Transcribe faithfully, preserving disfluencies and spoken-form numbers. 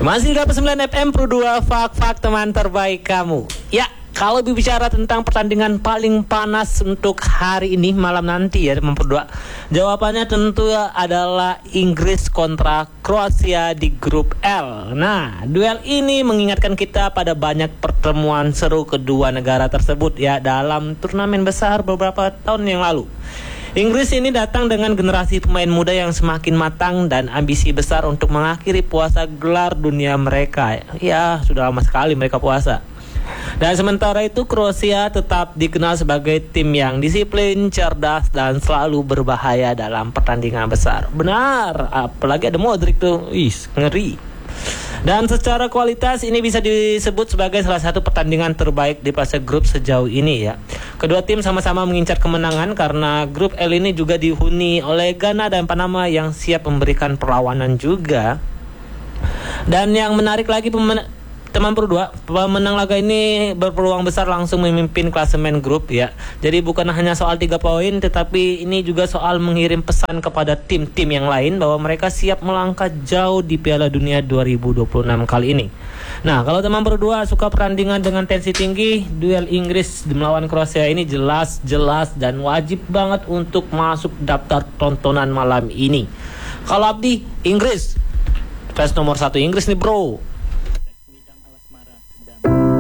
Masih Gap sembilan F M Pro dua, Fak-Fak teman terbaik kamu. Ya, kalau bicara tentang pertandingan paling panas untuk hari ini malam nanti ya teman Pro dua, jawabannya tentu adalah Inggris kontra Kroasia di grup L. Nah, duel ini mengingatkan kita pada banyak pertemuan seru kedua negara tersebut ya dalam turnamen besar beberapa tahun yang lalu. Inggris ini datang dengan generasi pemain muda yang semakin matang dan ambisi besar untuk mengakhiri puasa gelar dunia mereka. Ya, sudah lama sekali mereka puasa. Dan sementara itu Kroasia tetap dikenal sebagai tim yang disiplin, cerdas, dan selalu berbahaya dalam pertandingan besar. Benar, apalagi ada Modric tuh, ih ngeri. Dan secara kualitas ini bisa disebut sebagai salah satu pertandingan terbaik di fase grup sejauh ini ya. Kedua tim sama-sama mengincar kemenangan karena grup L ini juga dihuni oleh Ghana dan Panama yang siap memberikan perlawanan juga. Dan yang menarik lagi pemen- teman Pro dua, pemenang laga ini berpeluang besar langsung memimpin klasemen grup ya. Jadi bukan hanya soal tiga poin, tetapi ini juga soal mengirim pesan kepada tim-tim yang lain bahwa mereka siap melangkah jauh di Piala Dunia dua ribu dua puluh enam kali ini. Nah, kalau teman Pro dua suka pertandingan dengan tensi tinggi, duel Inggris melawan Kroasia ini jelas-jelas dan wajib banget untuk masuk daftar tontonan malam ini. Kalau Abdi, Inggris, fans nomor satu Inggris nih bro.